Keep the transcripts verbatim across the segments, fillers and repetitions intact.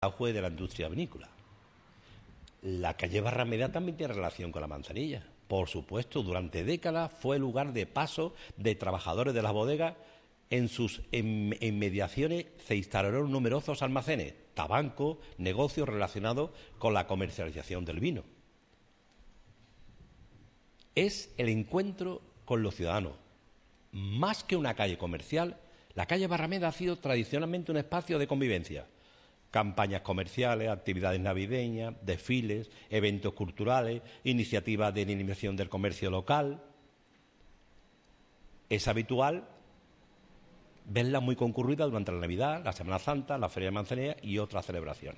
auge de la industria vinícola. La calle Barrameda también tiene relación con la Manzanilla. Por supuesto, durante décadas fue lugar de paso de trabajadores de las bodegas. En sus inmediaciones se instalaron numerosos almacenes, tabancos, negocios relacionados con la comercialización del vino. Es el encuentro con los ciudadanos. Más que una calle comercial, la calle Barrameda ha sido tradicionalmente un espacio de convivencia. Campañas comerciales, actividades navideñas, desfiles, eventos culturales, iniciativas de dinamización del comercio local. Es habitual verla muy concurrida durante la Navidad, la Semana Santa, la Feria de Manzanilla y otras celebraciones.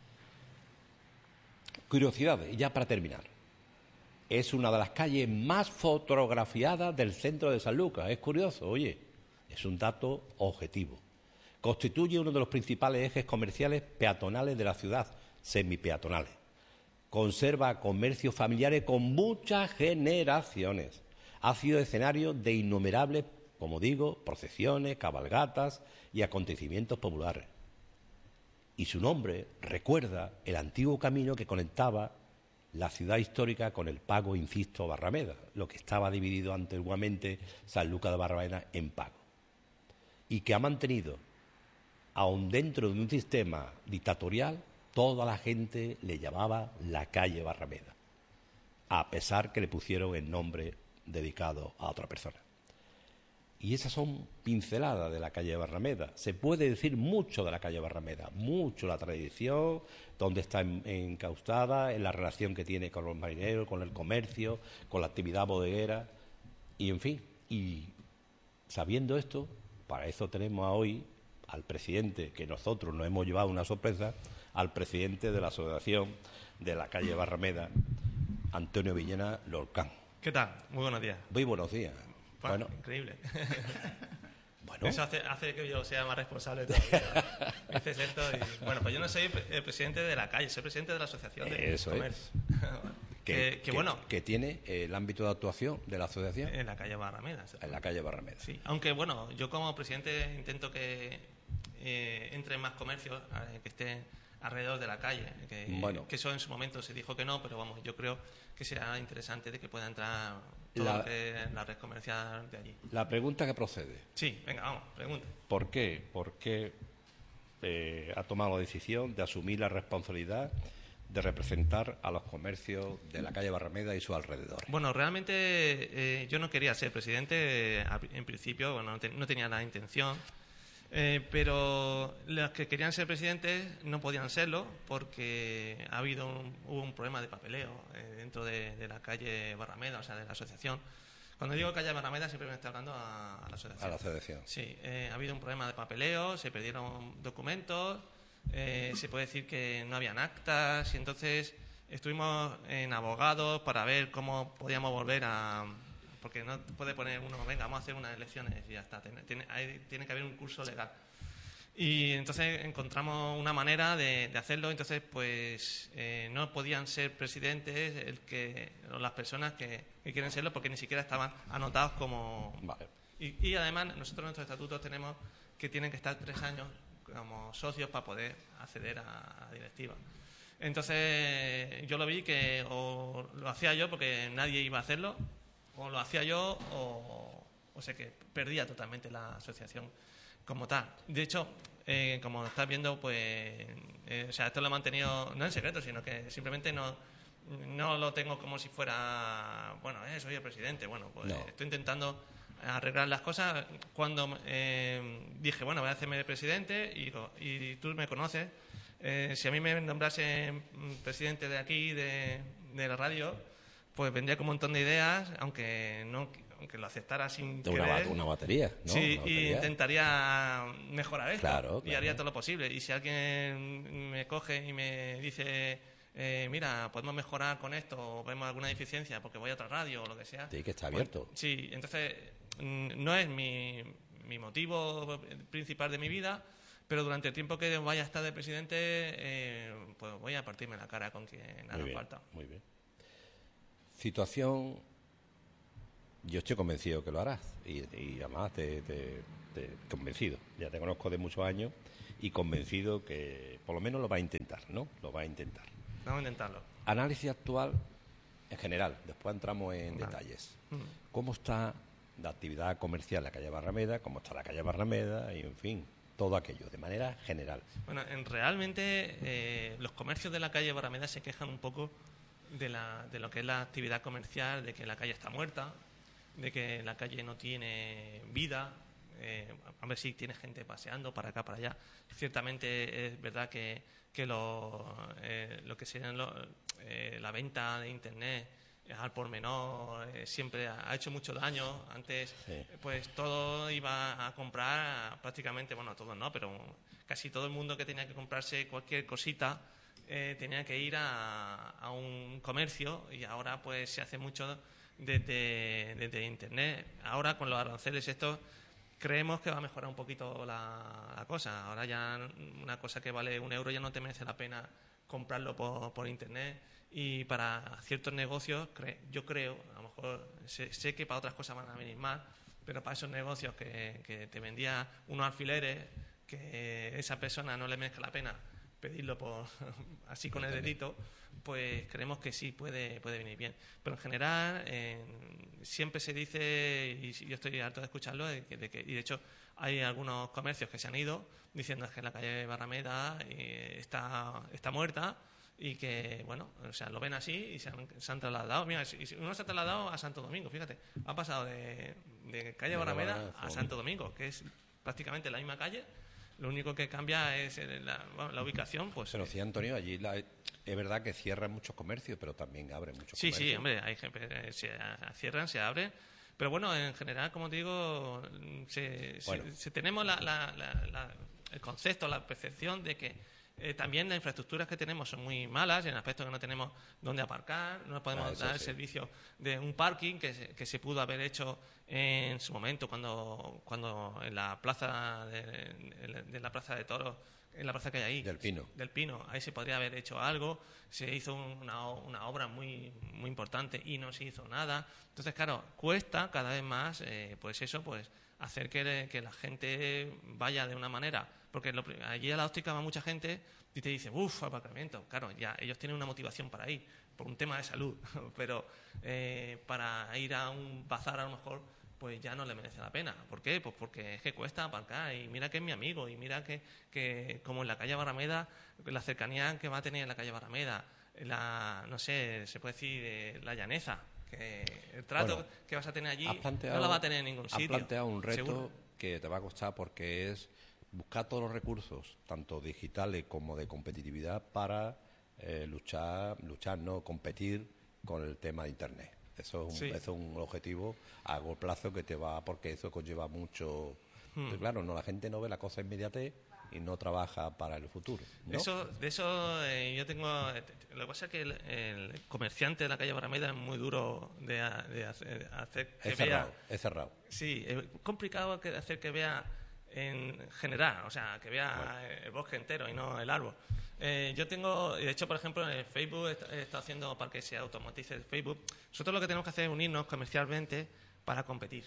Curiosidades, ya para terminar. Es una de las calles más fotografiadas del centro de Sanlúcar. Es curioso, oye, es un dato objetivo. Constituye uno de los principales ejes comerciales peatonales de la ciudad, semipeatonales. Conserva comercios familiares con muchas generaciones. Ha sido escenario de innumerables, como digo, procesiones, cabalgatas y acontecimientos populares. Y su nombre recuerda el antiguo camino que conectaba la ciudad histórica con el pago, insisto, Barrameda, lo que estaba dividido antiguamente Sanlúcar de Barrameda en pago. Y que ha mantenido, aun dentro de un sistema dictatorial, toda la gente le llamaba la calle Barrameda, a pesar que le pusieron el nombre dedicado a otra persona. Y esas son pinceladas de la calle Barrameda. Se puede decir mucho de la calle Barrameda, mucho la tradición, dónde está encaustada, en la relación que tiene con los marineros, con el comercio, con la actividad bodeguera, y en fin. Y sabiendo esto, para eso tenemos a hoy al presidente, que nosotros nos hemos llevado una sorpresa, al presidente de la Asociación de la calle Barrameda, Antonio Villena Lorcán. ¿Qué tal? Muy buenos días. Muy buenos días. Bueno, bueno, increíble. Bueno. Eso hace, hace que yo sea más responsable todavía. Dices esto y, bueno, pues yo no soy el presidente de la calle, soy presidente de la Asociación de Eso Comercio. Es. que, que, que, que, bueno, que tiene el ámbito de actuación de la asociación en la calle Barrameda. ¿Sí? En la calle Barrameda. Sí, aunque bueno, yo como presidente intento que eh, entre más comercios eh, que estén alrededor de la calle, que, bueno. que eso en su momento se dijo que no, pero vamos, yo creo que será interesante de que pueda entrar todo la, lo que es la red comercial de allí. La pregunta que procede. Sí, venga, vamos, pregunta. ¿Por qué? ¿Por qué eh, ha tomado la decisión de asumir la responsabilidad de representar a los comercios de la calle Barrameda y sus alrededores? Bueno, realmente eh, yo no quería ser presidente, eh, en principio, bueno, no, te, no tenía la intención. Eh, pero los que querían ser presidentes no podían serlo porque ha habido un, hubo un problema de papeleo eh, dentro de, de la calle Barrameda, o sea, de la asociación. Cuando digo calle Barrameda siempre me estoy hablando a, a la asociación. A la asociación. Sí, eh, ha habido un problema de papeleo, se perdieron documentos, eh, se puede decir que no habían actas y entonces estuvimos en abogados para ver cómo podíamos volver a... Porque no puede poner uno, venga, vamos a hacer unas elecciones y ya está. Tiene, tiene, hay, tiene que haber un curso legal. Y entonces encontramos una manera de, de hacerlo. Entonces, pues eh, no podían ser presidentes el que o las personas que, que quieren serlo porque ni siquiera estaban anotados como... Vale. Y, y además, nosotros en nuestros estatutos tenemos que tienen que estar tres años como socios para poder acceder a, a directiva. Entonces, yo lo vi que o lo hacía yo porque nadie iba a hacerlo, o lo hacía yo o, o sea que perdía totalmente la asociación como tal. De hecho, eh, como estás viendo, pues eh, o sea, esto lo he mantenido no en secreto, sino que simplemente no, no lo tengo como si fuera, bueno, eh, soy el presidente. Bueno, pues no. Estoy intentando arreglar las cosas. Cuando eh, dije, bueno, voy a hacerme presidente y, y tú me conoces, eh, si a mí me nombrase presidente de aquí, de, de la radio, pues vendría con un montón de ideas, aunque no aunque lo aceptara sin de querer. Una, una batería, ¿no? Sí, una y intentaría mejorar esto. Claro, claro. Y haría todo lo posible. Y si alguien me coge y me dice, eh, mira, podemos mejorar con esto, o vemos alguna deficiencia porque voy a otra radio o lo que sea. Sí, que está abierto. Pues, sí, entonces no es mi, mi motivo principal de mi vida, pero durante el tiempo que vaya a estar de presidente, eh, pues voy a partirme la cara con quien haga falta. Muy bien. Situación, yo estoy convencido que lo harás y, y además te, te, te convencido, ya te conozco de muchos años y convencido que por lo menos lo va a intentar, ¿no? Lo va a intentar. Vamos a intentarlo. Análisis actual en general, después entramos en vale. detalles. Mm. ¿Cómo está la actividad comercial en la calle Barrameda? ¿Cómo está la calle Barrameda? Y en fin, todo aquello, de manera general. Bueno, en, realmente eh, los comercios de la calle Barrameda se quejan un poco de, la, de lo que es la actividad comercial, de que la calle está muerta, de que la calle no tiene vida. Eh, a ver si tiene gente paseando para acá, para allá. Ciertamente es verdad que, que lo, eh, lo que sería lo, eh, la venta de Internet al por menor eh, siempre ha hecho mucho daño. Antes sí. pues todo iba a comprar prácticamente, bueno, todos no, pero casi todo el mundo que tenía que comprarse cualquier cosita eh, tenía que ir a, a un comercio, y ahora pues se hace mucho desde, desde Internet. Ahora con los aranceles estos creemos que va a mejorar un poquito la, la cosa. Ahora ya una cosa que vale un euro ya no te merece la pena comprarlo por, por Internet. Y para ciertos negocios, cre- yo creo, a lo mejor sé, sé que para otras cosas van a venir más, pero para esos negocios que, que te vendía unos alfileres, que esa persona no le merezca la pena pedirlo por así con el dedito, pues creemos que sí puede, puede venir bien. Pero en general, eh, siempre se dice, y yo estoy harto de escucharlo, de que, de que, y de hecho hay algunos comercios que se han ido diciendo que la calle Barrameda eh, está, está muerta, y que, bueno, o sea, lo ven así y se han, se han trasladado. Mira, si uno se ha trasladado a Santo Domingo, fíjate, ha pasado de, de calle Barrameda a Santo Domingo, que es prácticamente la misma calle. Lo único que cambia es la, bueno, la ubicación, pues. Pero sí, Antonio, allí la, es verdad que cierran muchos comercios, pero también abren muchos sí, comercios. Sí, sí, hombre, hay, se cierran, se abren. Pero bueno, en general, como te digo, se, bueno. se, se tenemos la, la, la, la, el concepto, la percepción de que Eh, también las infraestructuras que tenemos son muy malas, en el aspecto que no tenemos dónde aparcar, no podemos ah, dar sí. el servicio de un parking que se, que se pudo haber hecho en su momento cuando cuando en la plaza de, de la plaza de toros, en la plaza que hay ahí del Pino del Pino ahí se podría haber hecho algo. Se hizo una, una obra muy muy importante y no se hizo nada. Entonces, claro, cuesta cada vez más eh, pues eso, pues hacer que, que la gente vaya de una manera, porque lo, allí a la óptica va mucha gente y te dice, uff, aparcamiento. Claro, ya ellos tienen una motivación para ir, por un tema de salud, pero eh, para ir a un bazar a lo mejor, pues ya no le merece la pena. ¿Por qué? Pues porque es que cuesta aparcar, y mira que es mi amigo, y mira que, que como en la calle Barrameda, la cercanía que va a tener en la calle Barrameda, la, no sé, se puede decir, eh, la llaneza, que el trato bueno, que vas a tener allí no lo va a tener en ningún sitio. Has planteado un reto ¿seguro? Que te va a costar, porque es buscar todos los recursos, tanto digitales como de competitividad, para eh, luchar, luchar, no competir con el tema de Internet. Eso es un, sí. eso es un objetivo a largo plazo que te va, porque eso conlleva mucho. Hmm. Pero claro, no, la gente no ve la cosa inmediata y no trabaja para el futuro, ¿no? Eso, de eso eh, yo tengo. Lo que pasa es que el, el comerciante de la calle Barrameda es muy duro de, de hacer, de hacer que es cerrado, vea. Es cerrado. Sí, es complicado que hacer que vea en general, o sea, que vea bueno. el bosque entero y no el árbol. Eh, yo tengo, de hecho, por ejemplo, en el Facebook he estado haciendo para que se automatice el Facebook. Nosotros lo que tenemos que hacer es unirnos comercialmente para competir.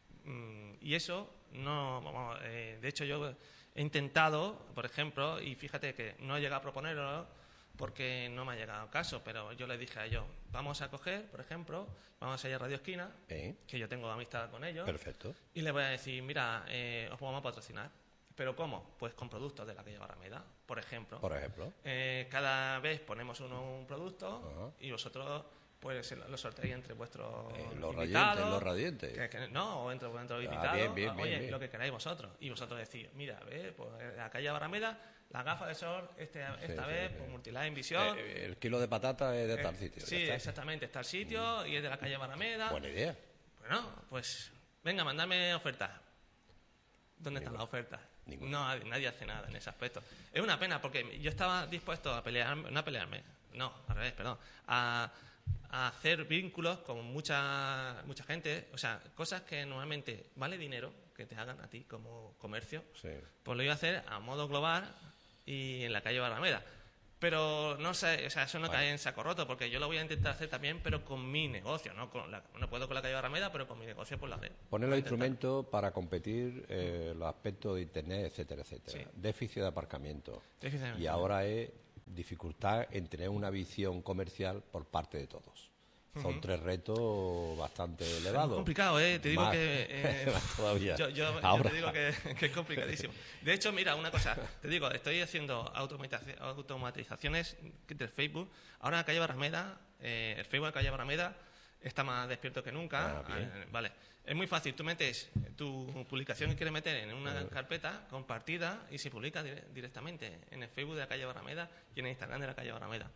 Mm, y eso no, vamos, eh, de hecho yo he intentado, por ejemplo, y fíjate que no he llegado a proponerlo porque no me ha llegado caso, pero yo les dije a ellos, vamos a coger, por ejemplo, vamos a ir a Radio Esquina, ¿Eh? que yo tengo amistad con ellos. Perfecto. Y les voy a decir, mira, eh, os vamos a patrocinar. ¿Pero cómo? Pues con productos de la calle Barrameda, por ejemplo. Por ejemplo. Eh, cada vez ponemos uno un producto uh-huh. y vosotros pues lo sorteáis entre vuestros eh, los invitados. Radiantes, los radiantes. Que, que, no, o entre vuestros ah, invitados. Bien, bien, Oye, bien, bien. lo que queráis vosotros. Y vosotros decís, mira, ve, pues en la calle Barrameda, la gafa de sol, este, esta sí, vez, sí, pues sí. Multiline Visión. Eh, el kilo de patata es de eh, tal sitio. Sí, exactamente, está el sitio mm. y es de la calle Barrameda. Buena idea. Bueno, pues venga, mandadme ofertas. ¿Dónde Ninguna. están las ofertas? Ninguna. No, nadie hace nada en ese aspecto. Es una pena, porque yo estaba dispuesto a pelearme, no a pelearme, no, al revés, perdón, a, a hacer vínculos con mucha mucha gente, o sea, cosas que normalmente vale dinero que te hagan a ti como comercio, sí. pues lo iba a hacer a modo global y en la calle Barrameda. Pero no sé, o sea, eso no Vale. cae en saco roto, porque yo lo voy a intentar hacer también, pero con mi negocio, ¿no? Con la, no puedo con la calle Barrameda, pero con mi negocio pues lo haré. Poner Voy los a intentar. instrumentos para competir, eh, los aspectos de Internet, etcétera, etcétera. Sí. Déficit de aparcamiento. Déficit de Y aparcamiento. ahora es dificultad en tener una visión comercial por parte de todos. Son Ujú. tres retos bastante Es muy elevados. complicado, ¿eh? Te digo Más- que... eh, más todavía. Yo, yo- yo Ahora. te digo que, que es complicadísimo. De hecho, mira, una cosa. Te digo, estoy haciendo automatizaci- automatizaciones del Facebook. Ahora en la calle Barrameda, eh, el Facebook de la calle Barrameda está más despierto que nunca. Ah, bien. Eh, vale. Es muy fácil. Tú metes tu publicación que quieres meter en una carpeta compartida y se publica dire- directamente en el Facebook de la calle Barrameda y en el Instagram de la calle Barrameda.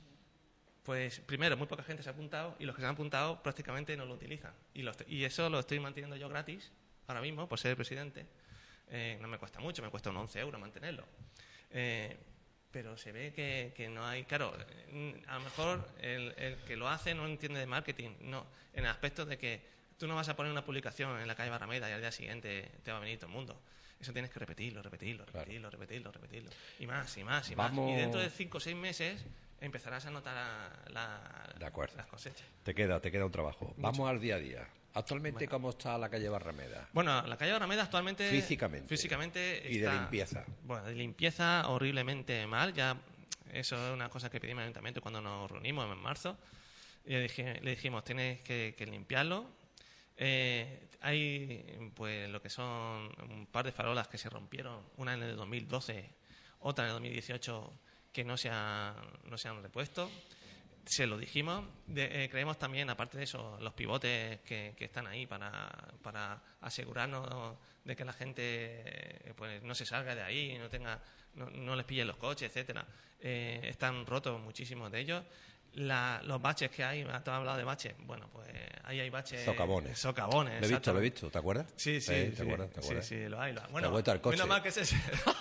Pues primero, muy poca gente se ha apuntado y los que se han apuntado prácticamente no lo utilizan. Y, lo estoy- y eso lo estoy manteniendo yo gratis ahora mismo por ser el presidente. Eh, no me cuesta mucho, me cuesta unos once euros mantenerlo. Eh, pero se ve que, que no hay... Claro, eh, a lo mejor el, el que lo hace no entiende de marketing. No, en el aspecto de que tú no vas a poner una publicación en la calle Barrameda y al día siguiente te va a venir todo el mundo. Eso tienes que repetirlo, repetirlo, Claro. repetirlo, repetirlo, repetirlo. Y más, y más, y Vamos- más. Y dentro de cinco o seis meses empezarás a notar la- la- De acuerdo. las cosechas. Te queda, te queda un trabajo. Vamos al día a día. Actualmente, ¿cómo está la calle Barrameda? Bueno, la calle Barrameda actualmente... Físicamente. Físicamente Y de está- limpieza. Bueno, de limpieza horriblemente mal. Ya eso es una cosa que pedimos al ayuntamiento cuando nos reunimos en marzo. Y le, dije- le dijimos, tienes que, que limpiarlo. Eh, hay pues lo que son un par de farolas que se rompieron, una en el dos mil doce, otra en el dos mil dieciocho, que no se han, no se han repuesto. Se lo dijimos. De- eh, creemos también, aparte de eso, los pivotes que, que están ahí para, para asegurarnos de que la gente eh, pues no se salga de ahí, no tenga, no, no les pillen los coches, etcétera. Eh, están rotos muchísimos de ellos. La- los baches que hay, te has hablado de baches. Bueno, pues ahí hay baches. Socavones. Socavones. Lo he visto, exacto. lo he visto. ¿Te acuerdas? Sí, sí, ¿Te sí, acuerdas? ¿Te sí, acuerdas? sí, lo hay. Lo hay. Te Bueno, has vuelto al coche. menos mal que ese... ese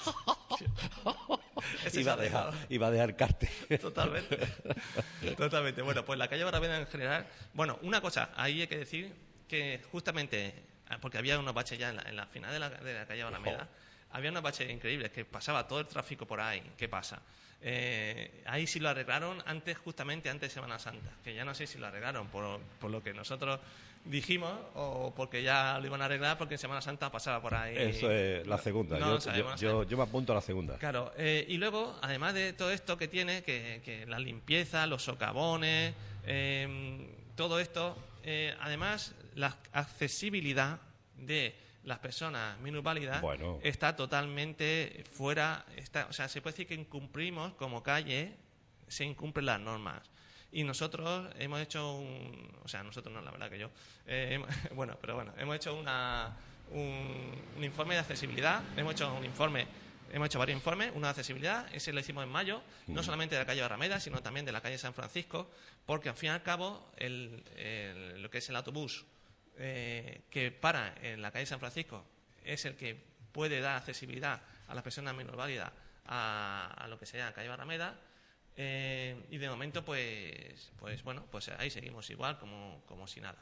se Iba ha a dejar, dejado. iba a dejar carte. Totalmente. Totalmente. Bueno, pues la calle Barrameda en general. Bueno, una cosa, ahí hay que decir que justamente, porque había unos baches ya en la, en la final de la, de la calle Barrameda, había unos baches increíbles que pasaba todo el tráfico por ahí. ¿Qué pasa? Eh, ahí sí lo arreglaron antes, justamente antes de Semana Santa, que ya no sé si lo arreglaron por, por lo que nosotros dijimos o porque ya lo iban a arreglar porque en Semana Santa pasaba por ahí. Eso es la segunda. No, yo, no sabemos, yo- no yo- sabemos. yo me apunto a la segunda. Claro, eh, y luego, además de todo esto que tiene, que, que la limpieza, los socavones, eh, todo esto, eh, además la accesibilidad de las personas minusválidas Bueno. está totalmente fuera, está, o sea, se puede decir que incumplimos como calle, se incumplen las normas. Y nosotros hemos hecho un... O sea, nosotros no, la verdad que yo. eh, hemos- bueno, pero bueno, hemos hecho una, un, un informe de accesibilidad, hemos hecho un informe, hemos hecho varios informes, uno de accesibilidad, ese lo hicimos en mayo, no solamente de la calle Barrameda, sino también de la calle San Francisco, porque al fin y al cabo, el, el- lo que es el autobús eh, que para en la calle San Francisco es el que puede dar accesibilidad a las personas minusválidas a, a lo que sea la calle Barrameda. Eh, y de momento, pues, pues bueno, pues ahí seguimos igual, como, como si nada.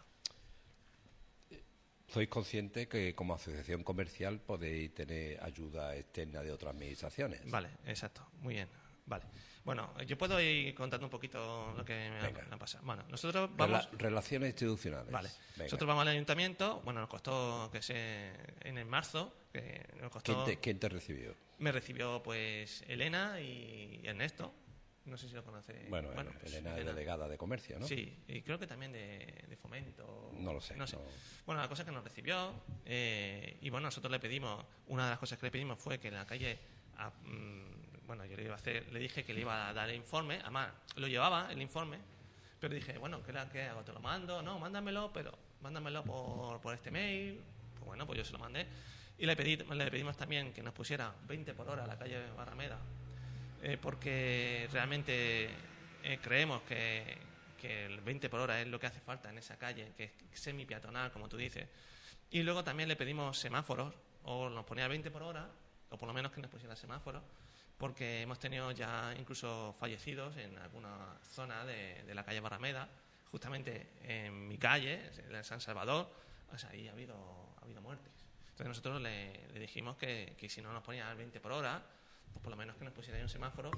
Sois conscientes que como asociación comercial podéis tener ayuda externa de otras administraciones. Vale, exacto, muy bien. Vale. Bueno, yo puedo ir contando un poquito lo que me ha, Venga. me ha pasado. Bueno, nosotros vamos... Rela- relaciones institucionales. Vale. Venga. Nosotros vamos al ayuntamiento, bueno, nos costó que se en el marzo, que nos ¿Quién costó... te, quién te recibió? Me recibió pues Elena y Ernesto. No sé si lo conoce. Bueno, pues, Elena es delegada de comercio, ¿no? Sí, y creo que también de, de fomento. No lo sé, No sé. no. Bueno, la cosa es que nos recibió eh, y bueno, nosotros le pedimos, una de las cosas que le pedimos fue que en la calle, a- mm, bueno, yo le iba a hacer, le dije que le iba a dar el informe, además lo llevaba el informe, pero dije, bueno, ¿qué, la- qué hago? ¿Te lo mando? No, mándamelo, pero mándamelo por, por este mail. Pues bueno, pues yo se lo mandé. Y le, pedí, le pedimos también que nos pusiera veinte por hora a la calle Barrameda, eh, porque realmente eh, creemos que, que el veinte por hora es lo que hace falta en esa calle, que es semi-peatonal, como tú dices. Y luego también le pedimos semáforos, o nos ponía veinte por hora, o por lo menos que nos pusiera semáforos, porque hemos tenido ya incluso fallecidos en alguna zona de, de la calle Barrameda, justamente en mi calle, en San Salvador, o sea, ahí ha habido, ha habido muertes. Entonces nosotros le, le dijimos que, que si no nos ponía el veinte por hora, pues por lo menos que nos pusiera ahí un semáforo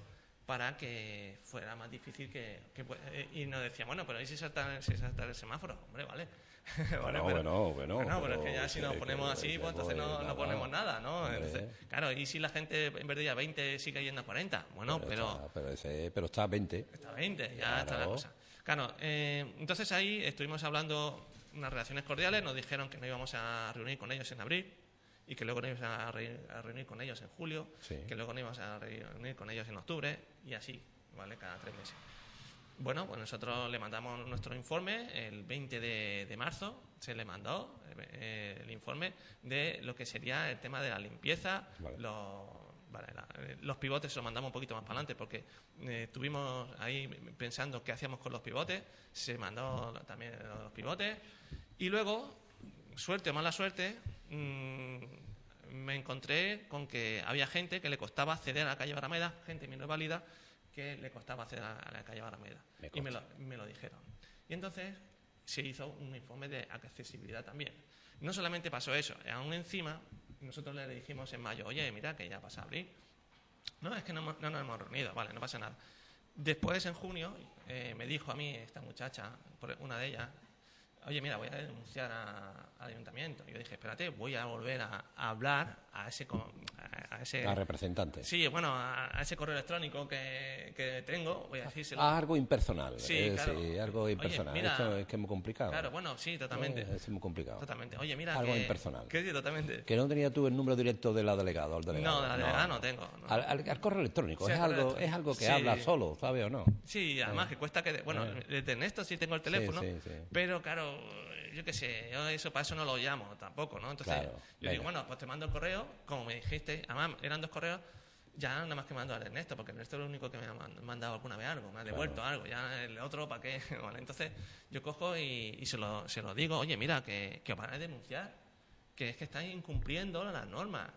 para que fuera más difícil que... que y nos decía, bueno, pero ¿y si salta, si salta el semáforo? Hombre, vale. Bueno, vale, bueno, pero, bueno, bueno, pero pero es que ya si nos que- ponemos que- así, que pues entonces pues no, no nada, ponemos nada, ¿no? hombre. Entonces, claro, ¿y si la gente en vez de ir a veinte sigue yendo a cuarenta? Bueno, pero... Está, pero, ese, pero está a veinte. Está a veinte, ya Claro. está la cosa. Claro, eh, entonces ahí estuvimos hablando unas relaciones cordiales, nos dijeron que no íbamos a reunir con ellos en abril y que luego nos íbamos a, re- a reunir con ellos en julio, Sí. que luego nos íbamos a reunir con ellos en octubre y así, ¿vale? Cada tres meses. Bueno, pues nosotros le mandamos nuestro informe el veinte de, de marzo, se le mandó eh, el informe de lo que sería el tema de la limpieza, Vale. los, vale, la- eh, los pivotes se los mandamos un poquito más para adelante porque eh, estuvimos ahí pensando qué hacíamos con los pivotes, se mandó también los pivotes y luego, suerte o mala suerte, mmm, me encontré con que había gente que le costaba acceder a la calle Barrameda, gente minusválida, que le costaba acceder a la calle Barrameda. Me y me lo, consta. me lo dijeron. Y entonces se hizo un informe de accesibilidad también. No solamente pasó eso, aún encima, nosotros le dijimos en mayo, oye, mira que ya pasa abril. No, es que no, hemos- no nos hemos reunido, vale, no pasa nada. Después, en junio, eh, me dijo a mí esta muchacha, por- una de ellas, oye, mira, voy a denunciar a- al ayuntamiento. Y yo dije, espérate, voy a volver a, a hablar a ese... co- A, a ese La representante. sí, bueno, a, a ese correo electrónico que, que tengo, voy a decírselo. Ah, algo impersonal. Sí, eh, claro. sí, algo Oye, impersonal. mira, Esto es que es muy complicado. Claro, bueno, sí, totalmente. Eh, es muy complicado. Totalmente. Oye, mira Algo que... impersonal. Que sí, totalmente. Que no tenía tú el número directo de la delegada o el delegado. No, de la delegada no tengo, no. Al, al- al correo electrónico. Sí, es, al correo algo, electrónico. es algo que Sí. habla solo, ¿sabe o no? Sí, además que cuesta que... Bueno, Eh. desde Ernesto sí tengo el teléfono, Sí, sí, sí. pero claro, yo qué sé, yo eso para eso no lo llamo tampoco, ¿no? Entonces, Claro, yo venga. digo, bueno, pues te mando el correo, como me dijiste, además eran dos correos, ya nada más que mando al Ernesto, porque Ernesto es el único que me ha man- mandado alguna vez algo, me ha devuelto algo, ya el otro, ¿para qué? Vale, entonces yo cojo y, y se, lo, se lo digo, oye, mira, que, que os van a denunciar, que es que estáis incumpliendo las normas.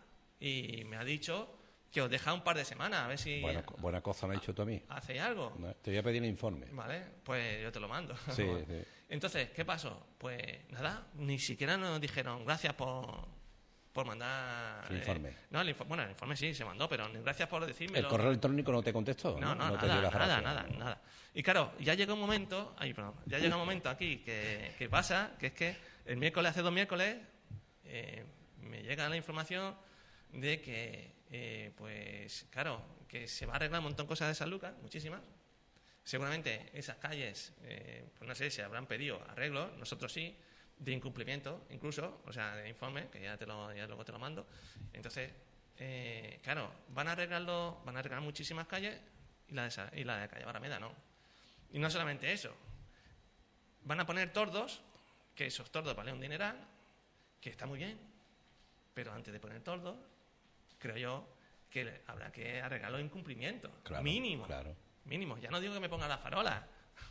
Y me ha dicho que os deja un par de semanas, a ver si Buena, co- buena cosa me has dicho tú a mí. hacéis algo. No, Te voy a pedir el informe. Vale, pues yo te lo mando. Sí, sí. Entonces, ¿qué pasó? Pues nada, ni siquiera nos dijeron gracias por, por mandar... El informe. no, el info- bueno, el informe sí se mandó, pero ni gracias por decírmelo. ¿El correo electrónico no te contestó? No, no, te nada, dio las nada, gracias. nada, nada. Y claro, ya llega un momento, ay, perdón, ya llega un momento aquí que, que pasa, que es que el miércoles, hace dos miércoles, eh, me llega la información de que, eh, pues, claro, que se va a arreglar un montón de cosas de San Lucas, muchísimas. Seguramente esas calles, eh, pues no sé, se habrán pedido arreglos, nosotros sí, de incumplimiento, incluso, o sea, de informe, que ya te lo, ya luego te lo mando. Entonces, eh, claro, van a arreglarlo, van a arreglar muchísimas calles y la de, Sa- y la de calle Barrameda no. Y no solamente eso, van a poner tordos, que esos tordos valen un dineral, que está muy bien, pero antes de poner tordos, creo yo que le- habrá que arreglar los incumplimientos, Claro, mínimo, claro. mínimo. Ya no digo que me ponga las farolas,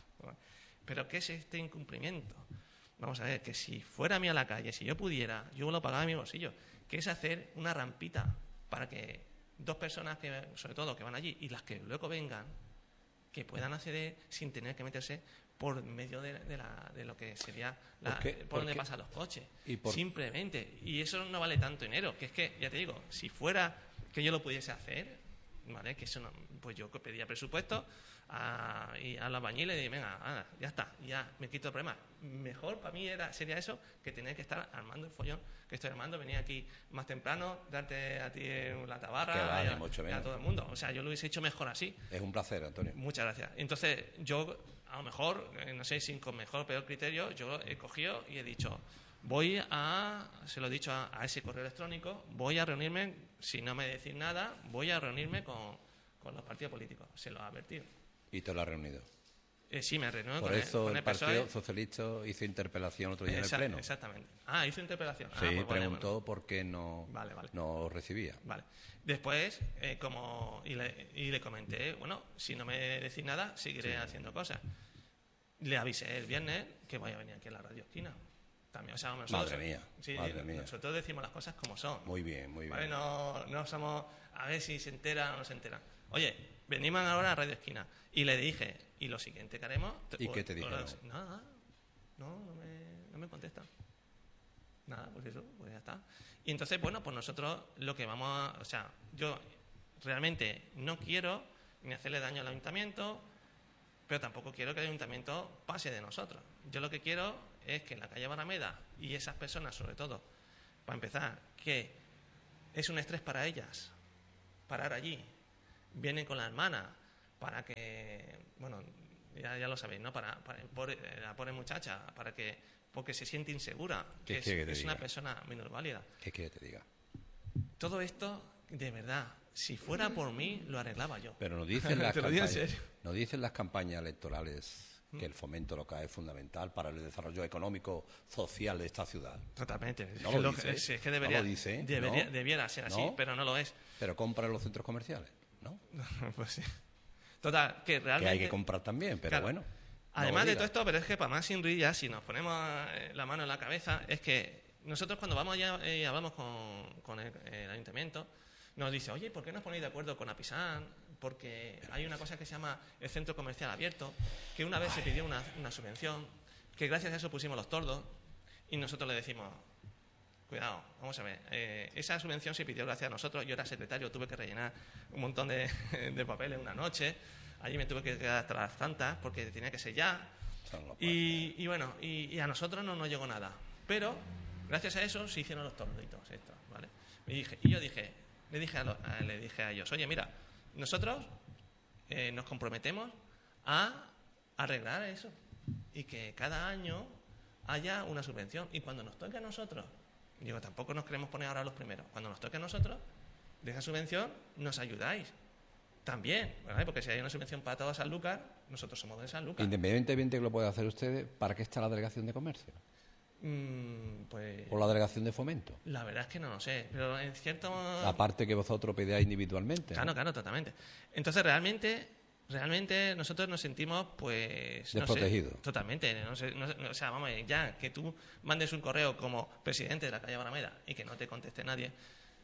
pero ¿qué es este incumplimiento? Vamos a ver, que si fuera a mí a la calle, si yo pudiera, yo lo pagaba de mi bolsillo, que es hacer una rampita para que dos personas, que sobre todo que van allí, y las que luego vengan, que puedan acceder sin tener que meterse por medio de, de la- de lo que sería la- ¿Por qué? por ¿Por donde qué? pasan los coches. ¿Y por- Simplemente. Y eso no vale tanto dinero. Que es que, ya te digo, si fuera que yo lo pudiese hacer, ¿vale? Que eso no, pues yo pedía presupuesto a, y a los albañiles y venga, anda, ya está, ya me quito el problema. Mejor para mí era, sería eso que tener que estar armando el follón que estoy armando, venir aquí más temprano, darte a ti la tabarra Que va, y ni a, mucho y a menos. todo el mundo. O sea, yo lo hubiese hecho mejor así. Es un placer, Antonio. Muchas gracias. Entonces, yo, a lo mejor, eh, no sé si con mejor o peor criterio, yo he cogido y he dicho, voy a, se lo he dicho a, a ese correo electrónico, voy a reunirme, si no me decís nada, voy a reunirme con, con los partidos políticos. Se lo ha advertido. Y te lo has reunido. Eh, sí, me reúno Por con, eso el, con el el P S O E. Partido Socialista hizo interpelación otro día en el Exa- Pleno. Exactamente. Ah, hizo interpelación. Ah, Sí, pues vale, preguntó bueno. por qué no, Vale, vale. no recibía. Vale. Después, eh, como y le, y le comenté, bueno, si no me decís nada, seguiré haciendo cosas. Le avisé el viernes que voy a venir aquí a la Radio Esquina. También, o sea, nosotros, Madre mía, sí, madre mía. nosotros decimos las cosas como son. Muy bien, muy bien. ¿Vale? No, no somos a ver si se entera o no se entera. Oye, venimos ahora a Radio Esquina. Y le dije, y lo siguiente que haremos... ¿Y o- qué te o- dijeron? Nada, no, no me, no me contestan. Nada, pues eso, pues ya está. Y entonces, bueno, pues nosotros lo que vamos a... O sea, yo realmente no quiero ni hacerle daño al ayuntamiento, pero tampoco quiero que el ayuntamiento pase de nosotros. Yo lo que quiero es que en la calle Barrameda, y esas personas sobre todo, para empezar, que es un estrés para ellas parar allí, vienen con la hermana para que, bueno, ya, ya lo sabéis, ¿no? Para, para pobre, la pobre muchacha, para que, porque se siente insegura, que es, que es una persona minusválida. ¿Qué quiere que te diga? Todo esto, de verdad, si fuera por mí, lo arreglaba yo. Pero nos dicen las, Te lo digo en campañas, serio. nos dicen las campañas electorales que el fomento local es fundamental para el desarrollo económico, social de esta ciudad. Totalmente. No es, que lo lo, dice, es, es que debería, no lo dice, debería, ¿no? debiera ser así, ¿No? pero no lo es. Pero compra en los centros comerciales, ¿no? Pues sí. Total, que realmente... Que hay que comprar también, pero claro, bueno. Además de todo esto, pero es que para más sin rillas, si nos ponemos la mano en la cabeza, es que nosotros cuando vamos allá y eh, hablamos con, con el, el ayuntamiento, nos dice, oye, ¿por qué no os ponéis de acuerdo con Apisán? Porque hay una cosa que se llama el centro comercial abierto, que una vez se pidió una, una subvención, que gracias a eso pusimos los tordos, y nosotros le decimos, cuidado, vamos a ver, eh, esa subvención se pidió gracias a nosotros, yo era secretario, tuve que rellenar un montón de, de papeles una noche, allí me tuve que quedar hasta las tantas, porque tenía que ser ya, y, y bueno, y, y a nosotros no nos llegó nada, pero gracias a eso se hicieron los torditos estos, ¿vale? Y, dije, y yo dije, le dije a, lo, a, le dije a ellos, oye, mira, nosotros eh, nos comprometemos a arreglar eso y que cada año haya una subvención. Y cuando nos toque a nosotros, digo, tampoco nos queremos poner ahora los primeros, cuando nos toque a nosotros, de esa subvención nos ayudáis también, ¿verdad? Porque si hay una subvención para toda Sanlúcar, nosotros somos de Sanlúcar. Independientemente de que lo puedan hacer ustedes, ¿para qué está la delegación de comercio? Mm, pues, ¿O la delegación de fomento? La verdad es que no lo sé, pero en cierto... Aparte que vosotros pedáis individualmente. Claro, ¿no? claro, totalmente. Entonces, realmente, realmente nosotros nos sentimos, pues... Desprotegidos. No sé, totalmente. No sé, no, o sea, vamos, ya que tú mandes un correo como presidente de la calle Barrameda y que no te conteste nadie,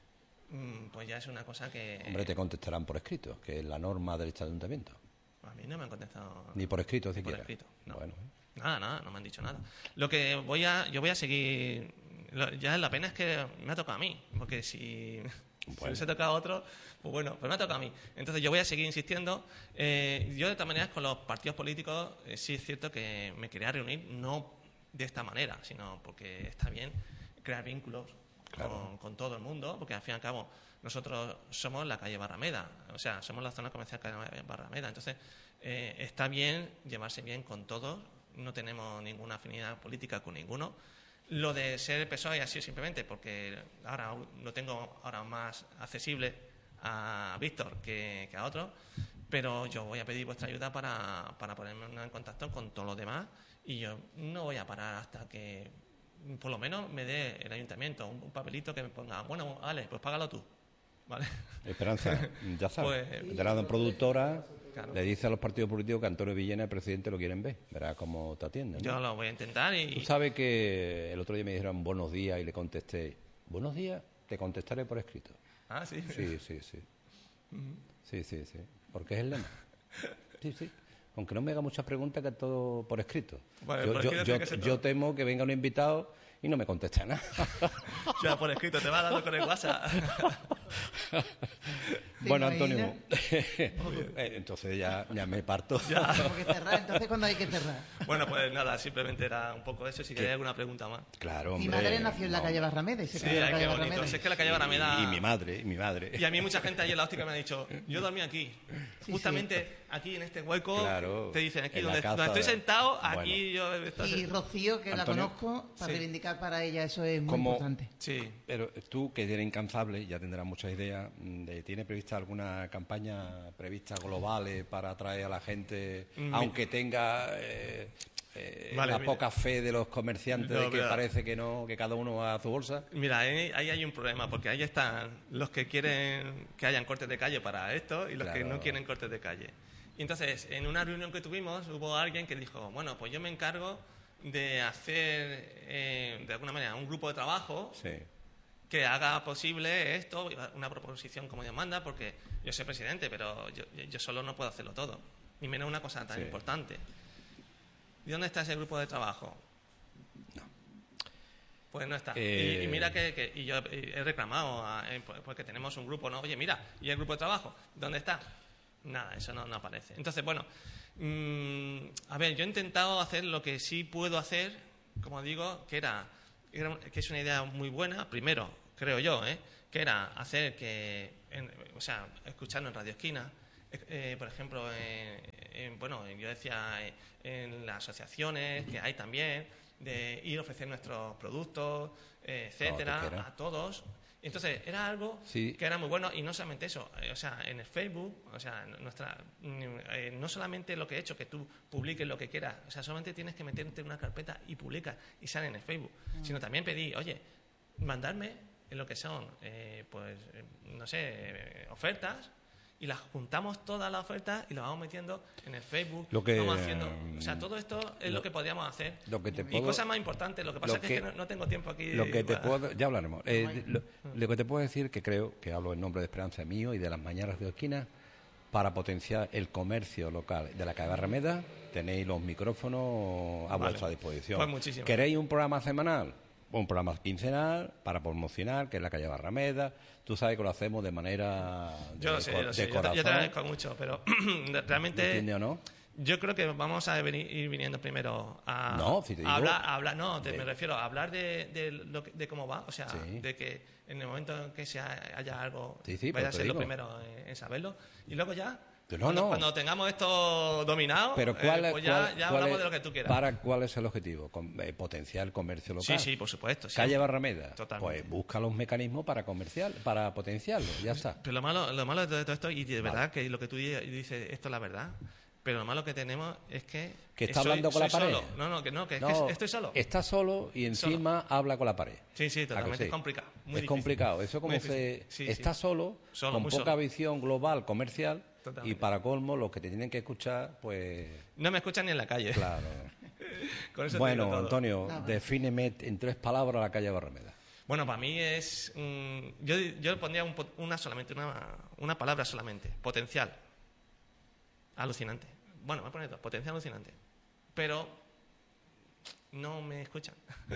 pues ya es una cosa que... Hombre, te contestarán por escrito, que es la norma del ayuntamiento. A mí no me han contestado... Ni por escrito, ni siquiera. por escrito, no. Bueno. Nada, nada, no me han dicho nada. Lo que voy a, yo voy a seguir, ya la pena es que me ha tocado a mí, porque si, bueno. si hubiese tocado a otro, pues bueno, pues me ha tocado a mí. Entonces yo voy a seguir insistiendo. Eh, yo de todas maneras con los partidos políticos eh, sí es cierto que me quería reunir, no de esta manera, sino porque está bien crear vínculos claro. con, con todo el mundo, porque al fin y al cabo nosotros somos la calle Barrameda, o sea, somos la zona comercial calle Barrameda, entonces eh, está bien llevarse bien con todos. No tenemos ninguna afinidad política con ninguno. Lo de ser el P S O E ha sido simplemente porque ahora lo tengo ahora más accesible a Víctor que, que a otros, pero yo voy a pedir vuestra ayuda para, para ponerme en contacto con todos los demás y yo no voy a parar hasta que por lo menos me dé el ayuntamiento un, un papelito que me ponga, bueno, vale, pues págalo tú. ¿Vale? Esperanza, ya sabes, pues, de la productora... Claro. Le dice a los partidos políticos que Antonio Villena, el presidente, lo quieren ver. Verá cómo te atienden, ¿no? Yo lo voy a intentar y... Tú sabes que el otro día me dijeron buenos días y le contesté, buenos días, te contestaré por escrito. Ah, ¿sí? Sí, sí, sí. Uh-huh. Sí, sí, sí. Porque es el lema. Sí, sí. Aunque no me haga muchas preguntas, que todo por escrito. Bueno, yo, por yo, yo, yo, yo temo que venga un invitado y no me conteste nada. Ya por escrito, te va dando con el WhatsApp. Bueno, Antonio, entonces ya, ya me parto. Ya. Tengo que cerrar, entonces ¿cuándo hay que cerrar? Bueno, pues nada, simplemente era un poco eso, si queréis alguna pregunta más. Claro, hombre. Mi madre nació en la no. calle Barrameda y se sí, crió en la calle qué bonito. Barrameda. Si es que la calle Barrameda... Y, y mi madre, y mi madre. Y a mí mucha gente allí en la óptica me ha dicho, yo dormí aquí. Sí, Justamente sí. aquí en este hueco, claro, te dicen, aquí donde, casa, donde estoy sentado, bueno. aquí yo... Estoy... Y Rocío, que Antonio, la conozco, para sí. reivindicar para ella, eso es muy Como, importante. Sí. Pero tú, que eres incansable, ya tendrás muchas ideas, de, ¿tiene prevista alguna campaña prevista globales para atraer a la gente, mm, aunque tenga eh, eh, vale, la mira. poca fe de los comerciantes no, de que mira. parece que no, que cada uno va a su bolsa? Mira, ahí, ahí hay un problema, porque ahí están los que quieren que hayan cortes de calle para esto y los claro. que no quieren cortes de calle. Y entonces, en una reunión que tuvimos, hubo alguien que dijo, bueno, pues yo me encargo de hacer, eh, de alguna manera, un grupo de trabajo sí. que haga posible esto, una proposición como Dios manda, porque yo soy presidente, pero yo, yo solo no puedo hacerlo todo, ni menos una cosa tan sí. importante. ¿Y dónde está ese grupo de trabajo? No. Pues no está. Eh... Y, y mira que, que y yo he reclamado, a, eh, porque tenemos un grupo, ¿no? Oye, mira, ¿y el grupo de trabajo? ¿Dónde está? Nada, eso no, no aparece. Entonces, bueno, mmm, a ver, yo he intentado hacer lo que sí puedo hacer, como digo, que era, era que es una idea muy buena, primero, creo yo, ¿eh? que era hacer que, en, o sea, escucharnos en Radio Esquina, eh, por ejemplo, en, en, bueno, yo decía, en las asociaciones que hay también, de ir a ofrecer nuestros productos, eh, etcétera, oh, a todos. Entonces, era algo sí. que era muy bueno, y no solamente eso, eh, o sea, en el Facebook, o sea, nuestra, eh, no solamente lo que he hecho, que tú publiques lo que quieras, o sea, solamente tienes que meterte en una carpeta y publicas y sale en el Facebook, mm. sino también pedí, oye, mandarme en lo que son, eh, pues, eh, no sé, eh, ofertas, y las juntamos todas las ofertas y las vamos metiendo en el Facebook, lo que, vamos haciendo, o sea, todo esto es lo, lo que podríamos hacer. Lo que te y puedo, cosas más importantes, lo que pasa lo que, es que no, no tengo tiempo aquí. Lo que te puedo, ya hablaremos. Eh, lo, lo que te puedo decir, que creo que hablo en nombre de Esperanza mío y de las Mañanas de Esquina, para potenciar el comercio local de la calle Barrameda, tenéis los micrófonos a vale. vuestra disposición. Pues muchísimo. ¿Queréis un programa semanal? Un programa quincenal para promocionar, que es la calle Barrameda. Tú sabes que lo hacemos de manera de, yo lo sé, de, yo lo sé. de corazón. Yo te agradezco mucho, pero realmente... ¿Entiendes o no? Yo creo que vamos a venir, ir viniendo primero a, no, si te digo, a hablar, a hablar, no, te, de, me refiero a hablar de, de, lo que, de cómo va, o sea, sí. de que en el momento en que se haya algo, sí, sí, vaya a ser digo. lo primero en, en saberlo, y luego ya... No, cuando, no. cuando tengamos esto dominado, pero ¿cuál, eh, pues ya, cuál, ya cuál hablamos es, de lo que tú quieras. Para, ¿Cuál es el objetivo? Con, eh, potenciar el comercio local. Sí, sí, por supuesto. Calle siempre. Barrameda. Totalmente. Pues busca los mecanismos para comercial, para potenciarlo, ya está. Pero lo malo, lo malo de todo esto, y de verdad vale. que lo que tú dices, esto es la verdad, pero lo malo que tenemos es que... Que está soy, hablando con la pared. Solo. No, no, que no, que, no, es que estoy solo. Está solo y encima solo. habla con la pared. Sí, sí, totalmente. Sí? Es complicado. Muy es difícil. complicado. Eso como se... Sí, está sí. solo, solo, con poca solo. visión global, comercial, totalmente. y para colmo, los que te tienen que escuchar, pues... No me escuchan ni en la calle. Claro. Con eso bueno, todo. Antonio, no, defíneme en tres palabras la calle Barrameda. Bueno, para mí es... Um, yo, yo pondría un, una solamente, una, una palabra solamente. Potencial. Alucinante. Bueno, me pone dos. Potencial alucinante. Pero no me escuchan.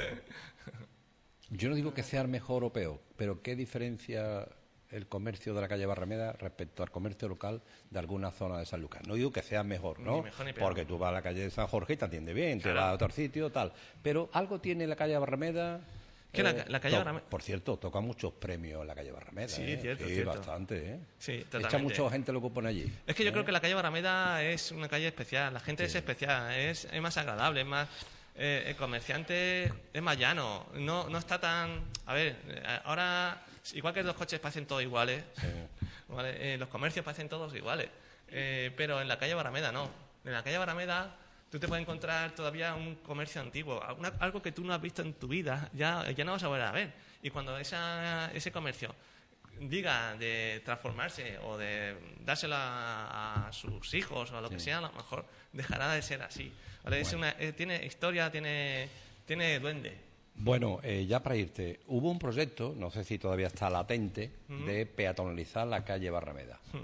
Yo no digo que sea mejor o peor, pero ¿qué diferencia el comercio de la calle Barrameda respecto al comercio local de alguna zona de San Lucas? No digo que sea mejor, ¿no? Ni mejor ni peor. Porque tú vas a la calle de San Jorge y te atiende bien, claro. te vas a otro sitio, tal. Pero algo tiene la calle Barrameda... ¿Qué eh, la, la calle Barrameda? Por cierto, toca muchos premios en la calle Barrameda. Sí, ¿eh? cierto, sí, cierto. bastante, ¿eh? Sí, totalmente. Echa mucha gente lo que pone allí. Es que yo ¿eh? creo que la calle Barrameda es una calle especial. La gente sí. es especial, es, es más agradable, es más... Eh, el comerciante es más llano, no, no está tan... A ver, ahora, igual que los coches parecen todos iguales, sí. ¿vale? eh, los comercios parecen todos iguales, eh, pero en la calle Barrameda no. En la calle Barrameda tú te puedes encontrar todavía un comercio antiguo, una, algo que tú no has visto en tu vida, ya, ya no vas a volver a ver. Y cuando esa, ese comercio diga de transformarse o de dárselo a, a sus hijos o a lo sí. que sea, a lo mejor dejará de ser así. ¿Vale? Bueno. Es una, eh, tiene historia, tiene, tiene duende. Bueno, eh, ya para irte, hubo un proyecto, no sé si todavía está latente, uh-huh. de peatonalizar la calle Barrameda. Uh-huh.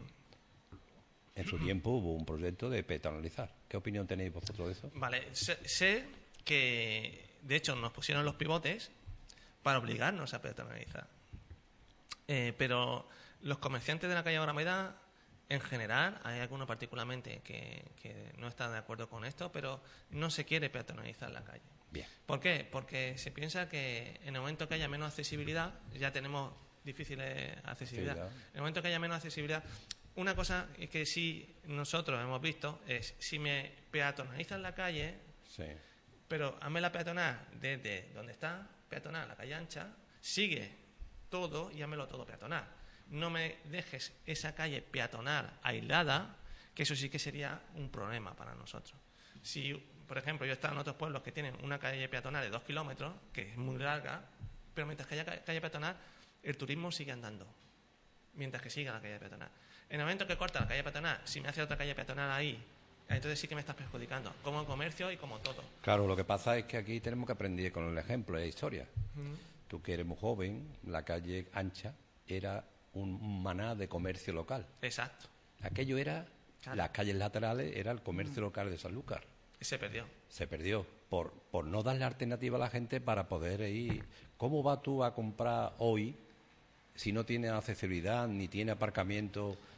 En su tiempo hubo un proyecto de peatonalizar. ¿Qué opinión tenéis vosotros de eso? Vale, sé, sé que de hecho nos pusieron los pivotes para obligarnos a peatonalizar. Eh, pero los comerciantes de la calle Barrameda, en general, hay algunos particularmente que, que no están de acuerdo con esto, pero no se quiere peatonalizar la calle. Bien. ¿Por qué? Porque se piensa que en el momento que haya menos accesibilidad, ya tenemos difícil accesibilidad. Sí, en el momento que haya menos accesibilidad, una cosa que sí nosotros hemos visto es, si me peatonalizan la calle, sí. pero hazme la peatonal desde donde está, peatonal, la calle ancha, sigue todo y házmelo todo peatonal. No me dejes esa calle peatonal aislada, que eso sí que sería un problema para nosotros. Si, por ejemplo, yo he estado en otros pueblos que tienen una calle peatonal de dos kilómetros, que es muy larga, pero mientras que haya calle peatonal, el turismo sigue andando, mientras que siga la calle peatonal. En el momento que corta la calle peatonal, si me hace otra calle peatonal ahí, entonces sí que me estás perjudicando, como comercio y como todo. Claro, lo que pasa es que aquí tenemos que aprender con el ejemplo de historia. Uh-huh. Tú que eres muy joven, la calle ancha era un maná de comercio local. Exacto. Aquello era, claro. Las calles laterales era el comercio local de Sanlúcar. Y se perdió. Se perdió por, por no darle alternativa a la gente para poder ir. ¿Cómo vas tú a comprar hoy si no tiene accesibilidad ni tiene aparcamiento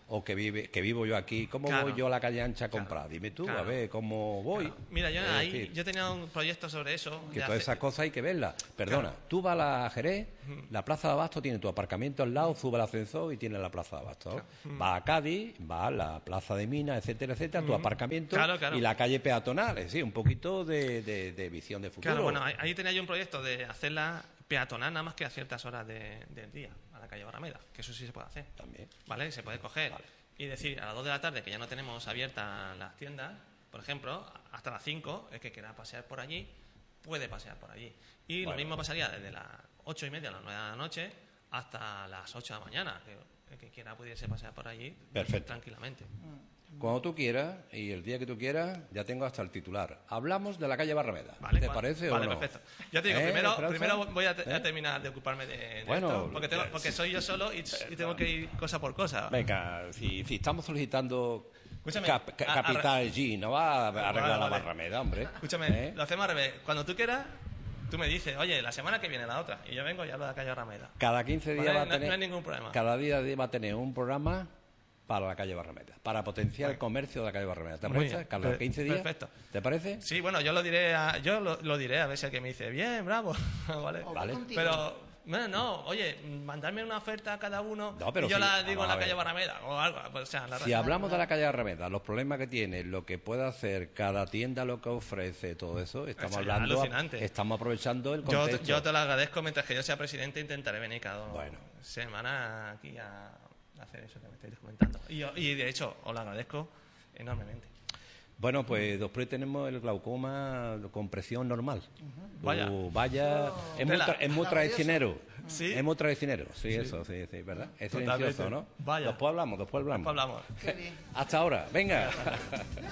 o que vive que vivo yo aquí, ¿cómo Claro. voy yo a la calle Ancha a Claro. comprar? Dime tú, Claro. a ver cómo voy. Claro. Mira, yo Es ahí decir, yo tenía un proyecto sobre eso. que de todas hacer- esas cosas hay que verlas. Perdona, tú vas a la Jerez, la Plaza de Abasto tiene tu aparcamiento al lado, sube el ascensor y tiene la Plaza de Abasto. Vas a Cádiz, vas a la Plaza de Minas, etcétera, etcétera, tu aparcamiento Claro, claro. y la calle peatonal. Es decir, un poquito de, de- de visión de futuro. Claro, bueno, ahí, ahí tenía yo un proyecto de hacerla peatonal nada más que a ciertas horas de- del día, a la calle Barrameda, que eso sí se puede hacer. También. ¿Vale? Se puede coger y decir a las dos de la tarde, que ya no tenemos abiertas las tiendas, por ejemplo, hasta las cinco, el que quiera pasear por allí, puede pasear por allí. Y Bueno. lo mismo pasaría desde las ocho y media a las nueve de la noche hasta las ocho de la mañana, que el que quiera pudiese pasear por allí Perfecto. tranquilamente. Cuando tú quieras y el día que tú quieras, ya tengo hasta el titular. Hablamos de la calle Barrameda. Vale, ¿Te cuan- parece vale, o no? perfecto. Ya te digo, ¿Eh, primero, Esperanza? primero voy a, te- a ¿Eh? terminar de ocuparme de, de Bueno, esto, porque, tengo- ya- porque soy yo solo y, y tengo que ir cosa por cosa. Venga, si, si estamos solicitando Escúchame, cap- ca- a- a- capital G, no va a arreglar Vale, la vale. Barrameda, hombre. Escúchame, ¿Eh? lo hacemos al revés. Cuando tú quieras, tú me dices, oye, la semana que viene la otra. Y yo vengo y hablo de la calle Rameda. Cada quince días Vale, va a no- tener... no hay ningún problema. Cada día va a tener un programa para la calle Barrameda, para potenciar el comercio de la calle Barrameda. ¿Te Muy parece? bien. Cada Per- quince días. perfecto. ¿Te parece? Sí, bueno, yo lo diré a, yo lo, lo diré a ver si alguien me dice, bien, bravo. ¿Vale? O Vale. contigo. Pero, no, no, oye, mandarme una oferta a cada uno No, pero y yo sí, la digo vamos en a la calle ver. Barrameda o algo. Pues, o sea, la Si red- hablamos de la calle Barrameda, los problemas que tiene, lo que puede hacer cada tienda, lo que ofrece, todo eso, estamos Eso ya es hablando, alucinante. estamos aprovechando el Yo, contexto. yo te lo agradezco, mientras que yo sea presidente intentaré venir cada Bueno. semana aquí a hacer eso que me estáis comentando. Y, yo- y de hecho, os lo agradezco enormemente. Bueno, pues después tenemos el glaucoma con presión normal. Vaya. Uh, vaya, es muy, Tela. tra- es muy traicionero. Sí. Es muy traicionero, sí, eso, sí, sí, ¿verdad? Es Totalmente. silencioso, ¿no? Vaya. Después hablamos, después hablamos. Después hablamos. Qué bien. Hasta ahora, venga.